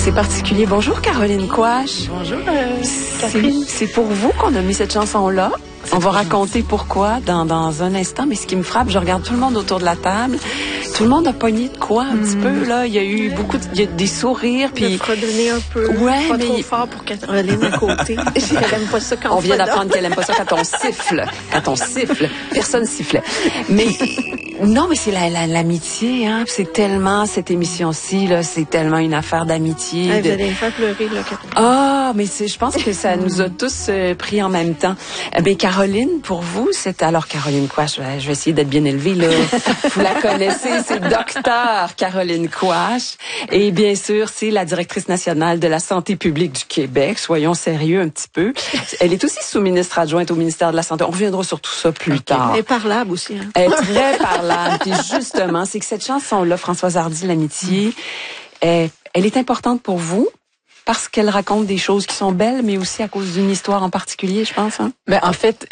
C'est particulier. Bonjour Caroline Quach. Bonjour Catherine. C'est pour vous qu'on a mis cette chanson-là. On va raconter pourquoi dans un instant, mais ce qui me frappe, je regarde tout le monde autour de la table. Tout le monde a pogné de quoi un petit peu, là. Il y a eu il y a des sourires, puis... Fredonner un peu. Ouais, pas mais... trop fort pour Caroline à côté. Elle aime pas ça quand on vient d'apprendre qu'elle aime pas ça quand on siffle. Quand on siffle. Personne sifflait. Mais... Non, mais c'est l'amitié, hein. C'est tellement, cette émission-ci, là, c'est tellement une affaire d'amitié. Vous allez me faire pleurer, là, Catherine. Ah, mais je pense que ça nous a tous pris en même temps. Ben, Caroline, pour vous, c'était alors Caroline Quach. Je vais essayer d'être bien élevée, là. Vous la connaissez, c'est Docteur Caroline Quach. Et bien sûr, c'est la directrice nationale de la santé publique du Québec. Soyons sérieux un petit peu. Elle est aussi sous-ministre adjointe au ministère de la Santé. On reviendra sur tout ça plus tard. Elle est parlable aussi, hein. Elle est très parlable. Puis justement, c'est que cette chanson-là, Françoise Hardy, l'amitié, elle est importante pour vous parce qu'elle raconte des choses qui sont belles, mais aussi à cause d'une histoire en particulier, je pense. Hein? Ben, en fait,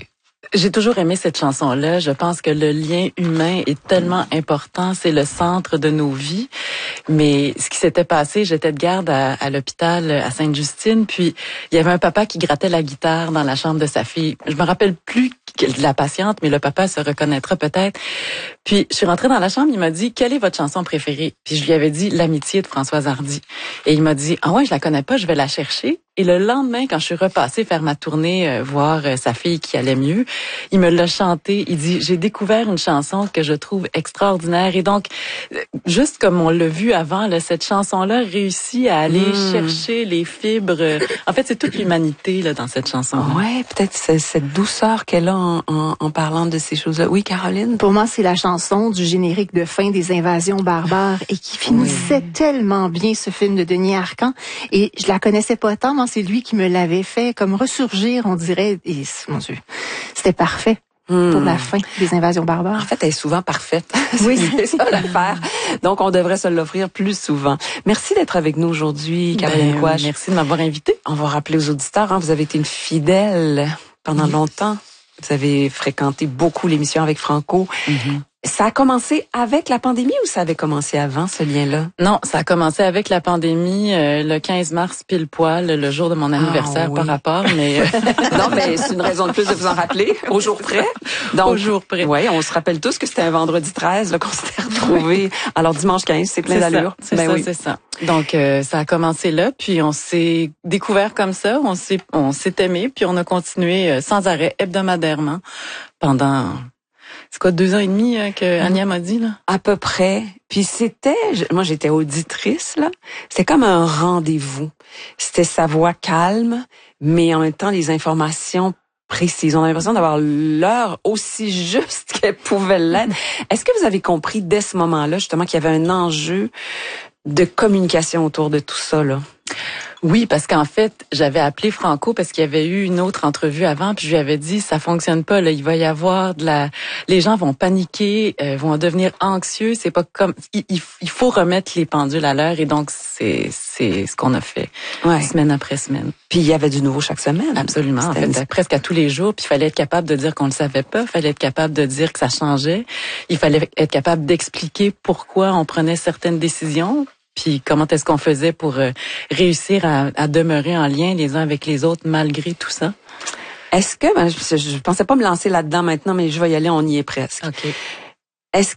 j'ai toujours aimé cette chanson-là. Je pense que le lien humain est tellement important. C'est le centre de nos vies. Mais ce qui s'était passé, j'étais de garde à l'hôpital à Sainte-Justine, puis il y avait un papa qui grattait la guitare dans la chambre de sa fille. Je me rappelle plus de la patiente, mais le papa se reconnaîtra peut-être. Puis je suis rentrée dans la chambre, il m'a dit « Quelle est votre chanson préférée? » Puis je lui avais dit « L'amitié de Françoise Hardy ». Et il m'a dit « Ah ouais, je la connais pas, je vais la chercher ». Et le lendemain, quand je suis repassée faire ma tournée, voir sa fille qui allait mieux, il me l'a chantée. Il dit, j'ai découvert une chanson que je trouve extraordinaire. Et donc, juste comme on l'a vu avant, là, cette chanson-là réussit à aller chercher les fibres. En fait, c'est toute l'humanité là dans cette chanson. Ouais, peut-être cette douceur qu'elle a en parlant de ces choses-là. Oui, Caroline? Pour moi, c'est la chanson du générique de fin des Invasions barbares et qui finissait tellement bien ce film de Denis Arcand. Et je la connaissais pas tant, c'est lui qui me l'avait fait comme ressurgir, on dirait. Et mon Dieu, c'était parfait pour la fin des Invasions barbares. En fait, elle est souvent parfaite. Oui, c'est ça l'affaire. Donc, on devrait se l'offrir plus souvent. Merci d'être avec nous aujourd'hui, Caroline Quach. Merci de m'avoir invitée. On va rappeler aux auditeurs, hein, vous avez été une fidèle pendant longtemps. Vous avez fréquenté beaucoup l'émission avec Franco. Ça a commencé avec la pandémie ou ça avait commencé avant, ce lien-là? Non, ça a commencé avec la pandémie, le 15 mars, pile poil, le jour de mon anniversaire par rapport, mais... Non, mais c'est une raison de plus de vous en rappeler, au jour près. Donc, au jour près. Oui, on se rappelle tous que c'était un vendredi 13 là, qu'on s'était retrouvés. Alors, dimanche 15, c'est plein d'allure. C'est ça. Donc, ça a commencé là, puis on s'est découvert comme ça, on s'est aimé, puis on a continué sans arrêt, hebdomadairement, pendant... C'est quoi, 2 ans et demi que Anya m'a dit, là? À peu près. Puis moi j'étais auditrice, là. C'était comme un rendez-vous. C'était sa voix calme, mais en même temps les informations précises. On a l'impression d'avoir l'heure aussi juste qu'elle pouvait l'être. Est-ce que vous avez compris dès ce moment-là, justement, qu'il y avait un enjeu de communication autour de tout ça, là? Oui, parce qu'en fait, j'avais appelé Franco parce qu'il y avait eu une autre entrevue avant, puis je lui avais dit ça fonctionne pas là, il va y avoir les gens vont paniquer, vont devenir anxieux, c'est pas comme il faut remettre les pendules à l'heure et donc c'est ce qu'on a fait semaine après semaine. Puis il y avait du nouveau chaque semaine. Absolument, en fait, presque à tous les jours, puis il fallait être capable de dire qu'on le savait pas, il fallait être capable de dire que ça changeait, il fallait être capable d'expliquer pourquoi on prenait certaines décisions. Puis comment est-ce qu'on faisait pour réussir à demeurer en lien les uns avec les autres malgré tout ça? Est-ce que, je pensais pas me lancer là-dedans maintenant, mais je vais y aller, on y est presque. Okay. Est-ce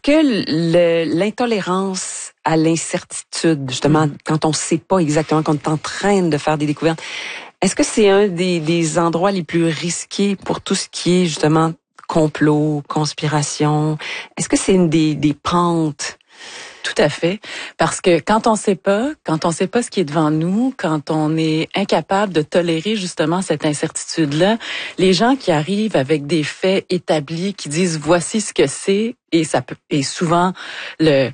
que l'intolérance à l'incertitude, justement, quand on sait pas exactement, quand on est en train de faire des découvertes, est-ce que c'est un des endroits les plus risqués pour tout ce qui est, justement, complot, conspiration? Est-ce que c'est une des pentes? Tout à fait, parce que quand on sait pas ce qui est devant nous, quand on est incapable de tolérer justement cette incertitude-là, les gens qui arrivent avec des faits établis, qui disent voici ce que c'est, et souvent le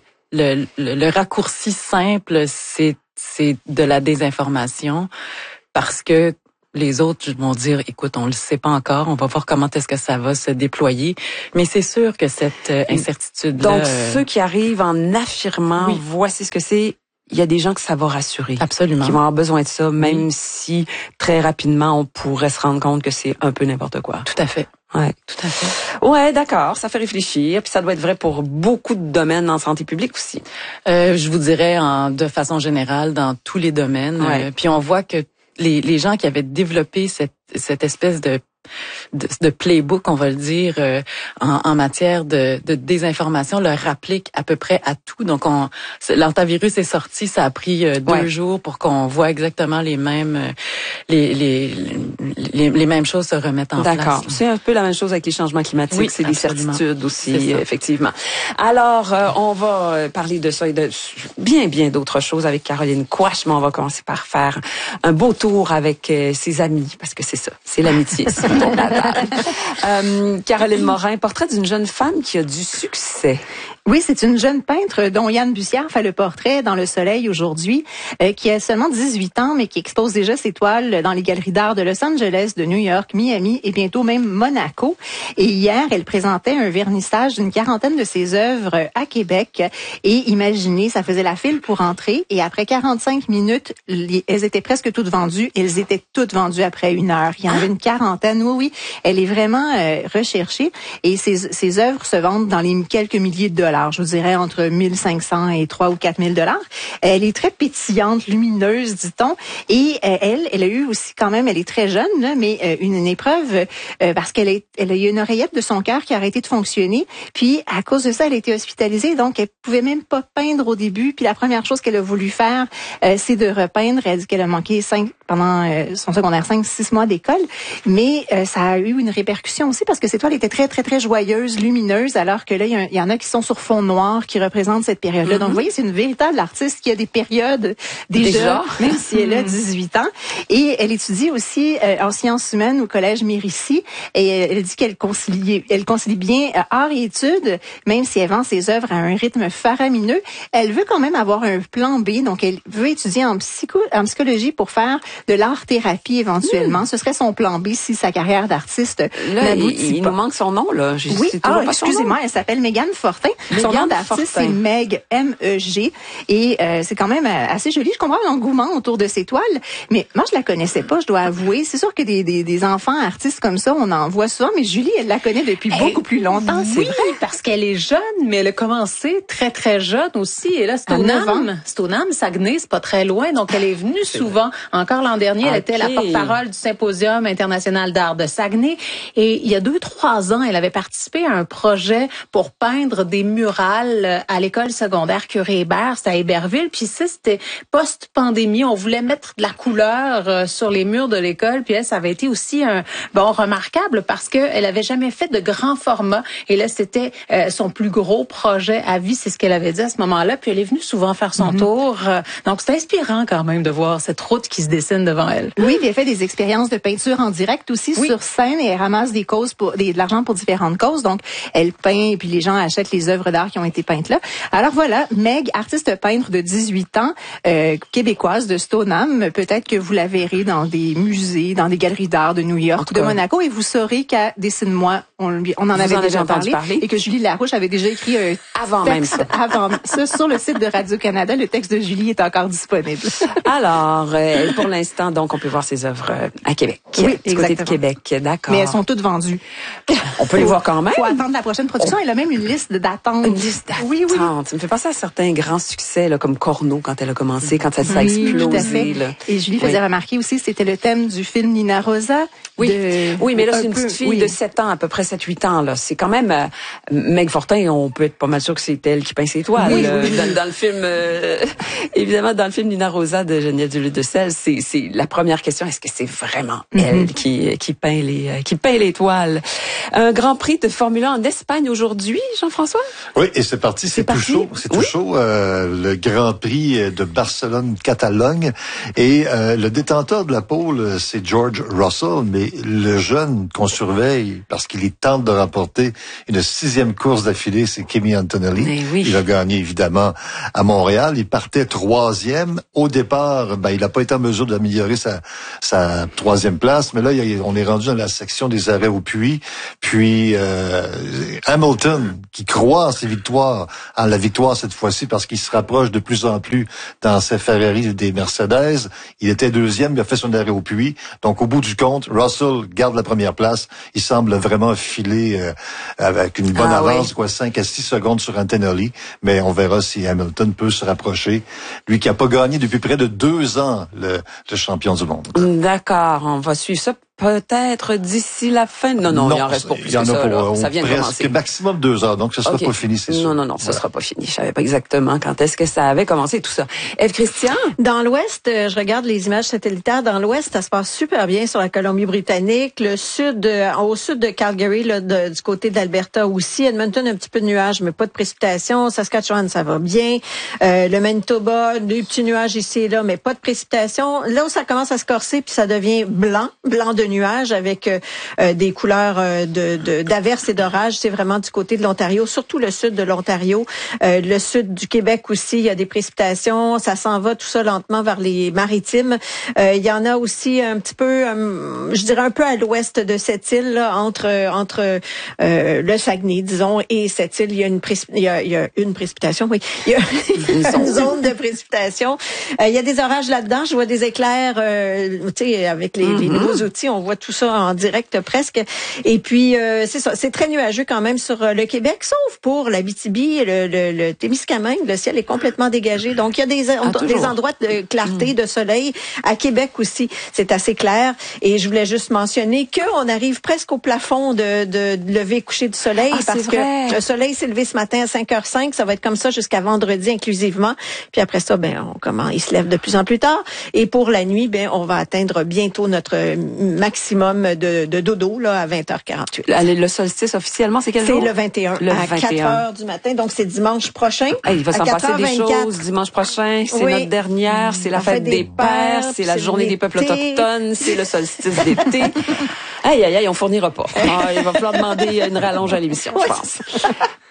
raccourci simple, c'est de la désinformation, parce que les autres vont dire, écoute, on le sait pas encore, on va voir comment est-ce que ça va se déployer. Mais c'est sûr que cette incertitude-là... Donc, ceux qui arrivent en affirmant, voici ce que c'est, il y a des gens que ça va rassurer. Absolument. Qui vont avoir besoin de ça, même si très rapidement, on pourrait se rendre compte que c'est un peu n'importe quoi. Tout à fait. Ouais, tout à fait. Ouais, d'accord, ça fait réfléchir, puis ça doit être vrai pour beaucoup de domaines en santé publique aussi. Je vous dirais de façon générale dans tous les domaines. Ouais. Puis on voit que les gens qui avaient développé cette espèce de playbook, on va le dire, en matière de désinformation, leur applique à peu près à tout. Donc, l'antivirus est sorti, ça a pris 2 jours pour qu'on voit exactement les mêmes les mêmes choses se remettre en place. D'accord. C'est un peu la même chose avec les changements climatiques. Oui, c'est des certitudes aussi, ça. effectivement. Alors, on va parler de ça et de bien d'autres choses avec Caroline Quach, mais on va commencer par faire un beau tour avec ses amis, parce que c'est ça, c'est l'amitié. C'est ton natal. Caroline Morin, portrait d'une jeune femme qui a du succès. Oui, c'est une jeune peintre dont Yann Bussière fait le portrait dans Le Soleil aujourd'hui, qui a seulement 18 ans, mais qui expose déjà ses toiles dans les galeries d'art de Los Angeles, de New York, Miami et bientôt même Monaco. Et hier, elle présentait un vernissage d'une 40aine de ses œuvres à Québec. Et imaginez, ça faisait la file pour entrer. Et après 45 minutes, elles étaient presque toutes vendues. Elles étaient toutes vendues après 1 heure. Il y en avait une 40aine. Oui. Elle est vraiment recherchée. Et ses œuvres se vendent dans les quelques milliers de dollars. Je vous dirais entre 1500 et 3 ou 4000 dollars. Elle est très pétillante, lumineuse, dit-on. Et elle a eu aussi quand même, elle est très jeune, là, mais une épreuve parce qu'elle a eu une oreillette de son cœur qui a arrêté de fonctionner. Puis à cause de ça, elle a été hospitalisée. Donc elle pouvait même pas peindre au début. Puis la première chose qu'elle a voulu faire, c'est de repeindre. Elle a dit qu'elle a manqué pendant son secondaire 5-6 mois d'école. Mais ça a eu une répercussion aussi parce que ses toiles étaient très très très joyeuses, lumineuses, alors que là il y en a qui sont sur fond noir qui représente cette période-là. Donc, vous voyez, c'est une véritable artiste qui a des périodes déjà, même si elle a 18 ans. Et elle étudie aussi en sciences humaines au Collège Mérissi. Et elle dit qu'elle concilie bien art et études, même si elle vend ses œuvres à un rythme faramineux. Elle veut quand même avoir un plan B. Donc, elle veut étudier en psychologie pour faire de l'art-thérapie éventuellement. Ce serait son plan B si sa carrière d'artiste n'aboutit pas. Il nous manque son nom, là. Oui, excusez-moi, elle s'appelle Mégane Fortin. Son nom d'artiste, c'est Meg, M-E-G. Et c'est quand même assez joli. Je comprends l'engouement autour de ses toiles, mais moi, je la connaissais pas, je dois avouer. C'est sûr que des enfants artistes comme ça, on en voit souvent, mais Julie, elle la connaît depuis beaucoup plus longtemps, c'est vrai. Parce qu'elle est jeune, mais elle a commencé très, très jeune aussi. Et là, Stoneham, Saguenay, c'est pas très loin. Donc, elle est venue souvent. Encore l'an dernier, elle était la porte-parole du Symposium international d'art de Saguenay. Et il y a 2-3 ans, elle avait participé à un projet pour peindre des murales à l'école secondaire Curé-Hébert, c'était à Héberville. Puis ça, c'était post-pandémie. On voulait mettre de la couleur sur les murs de l'école. Puis elle, ça avait été aussi remarquable parce que elle avait jamais fait de grand format. Et là, c'était son plus gros projet à vie. C'est ce qu'elle avait dit à ce moment-là. Puis elle est venue souvent faire son tour. Donc, c'est inspirant quand même de voir cette route qui se dessine devant elle. Oui, puis elle fait des expériences de peinture en direct aussi sur scène et elle ramasse de l'argent pour différentes causes. Donc, elle peint et puis les gens achètent les œuvres d'art qui ont été peintes là. Alors voilà, Meg, artiste peintre de 18 ans, québécoise de Stoneham. Peut-être que vous la verrez dans des musées, dans des galeries d'art de New York, de Monaco, et vous saurez qu'à Dessine-moi, on en avait déjà parlé, et que Julie Larouche avait déjà écrit un texte avant ça sur le site de Radio-Canada. Le texte de Julie est encore disponible. Alors, pour l'instant, donc, on peut voir ses œuvres à Québec. Oui, du côté de Québec, d'accord. Mais elles sont toutes vendues. On peut les voir quand même. Faut attendre la prochaine production. Elle a même une liste d'attente. Une liste d'attente. Oui. Ça me fait penser à certains grands succès, là, comme Corneau, quand elle a commencé, quand ça a explosé. Tout à fait. Là. Et Julie faisait remarquer aussi, c'était le thème du film Nina Rosa. Oui, mais là, c'est une petite fille de 7 ans, à peu près 7-8 ans, là. C'est quand même, Meg Fortin, on peut être pas mal sûr que c'est elle qui peint ses toiles. Oui. Dans le film, évidemment, dans le film Nina Rosa de Geneviève Duluth-de-Selles, c'est la première question, est-ce que c'est vraiment elle qui peint les toiles? Un Grand Prix de Formule 1 en Espagne aujourd'hui, Jean-François? Oui, et c'est parti, c'est tout chaud. C'est tout chaud, le Grand Prix de Barcelone-Catalogne. Et le détenteur de la pole, c'est George Russell, mais le jeune qu'on surveille, parce qu'il tente de remporter une 6e course d'affilée, c'est Kimi Antonelli. Oui. Il a gagné, évidemment, à Montréal. Il partait 3e. Au départ, il n'a pas été en mesure d'améliorer sa 3e place, mais là, on est rendu dans la section des arrêts au puits. Puis Hamilton, qui croit en ses victoires, en la victoire cette fois-ci, parce qu'il se rapproche de plus en plus dans ses Ferrari des Mercedes. Il était deuxième, il a fait son arrêt au puits. Donc, au bout du compte, Russell garde la première place. Il semble vraiment filer avec une bonne avance, 5 à 6 secondes sur Antonelli. Mais on verra si Hamilton peut se rapprocher. Lui qui a pas gagné depuis près de 2 ans le champion du monde. D'accord, on va suivre ça. Peut-être d'ici la fin. Non, il en reste pour plus que ça. Ça vient de commencer. Maximum 2 heures, donc ce sera pas fini, c'est sûr. Non, ça sera pas fini. Je savais pas exactement quand est-ce que ça avait commencé tout ça. Ève Christian? Dans l'Ouest, je regarde les images satellitaires. Dans l'Ouest, ça se passe super bien sur la Colombie-Britannique. Le sud, au sud de Calgary, là, du côté d'Alberta aussi. Edmonton, un petit peu de nuages, mais pas de précipitations. Saskatchewan, ça va bien. Le Manitoba, des petits nuages ici et là, mais pas de précipitations. Là où ça commence à se corser, puis ça devient blanc de nuages avec des couleurs d'averses et d'orages. C'est vraiment du côté de l'Ontario, surtout le sud de l'Ontario. Le sud du Québec aussi, il y a des précipitations. Ça s'en va tout ça lentement vers les maritimes. Il y en a aussi un petit peu, je dirais un peu à l'ouest de cette île, là, entre le Saguenay, disons, et cette île. Il y a une précipitation, oui. Il y a une zone de précipitation. Il y a des orages là-dedans. Je vois des éclairs, tu sais, avec les nouveaux outils. On voit tout ça en direct presque. Et puis, c'est ça. C'est très nuageux quand même sur le Québec, sauf pour l'Abitibi, le Témiscamingue. Le ciel est complètement dégagé. Donc, il y a des endroits de clarté, de soleil. À Québec aussi, c'est assez clair. Et je voulais juste mentionner qu'on arrive presque au plafond de lever et coucher du soleil parce que le soleil s'est levé ce matin à 5h05. Ça va être comme ça jusqu'à vendredi inclusivement. Puis après ça, il se lève de plus en plus tard. Et pour la nuit, on va atteindre bientôt notre maximum de dodo là à 20h48. Allez, le solstice officiellement, c'est quel jour? C'est le 21 à 4h du matin, donc c'est dimanche prochain. Il va s'en passer des choses dimanche prochain, c'est notre dernière, c'est la fête des pères, c'est la journée des peuples autochtones, c'est le solstice d'été. Aïe, on fournira pas. Il va falloir demander une rallonge à l'émission, je pense.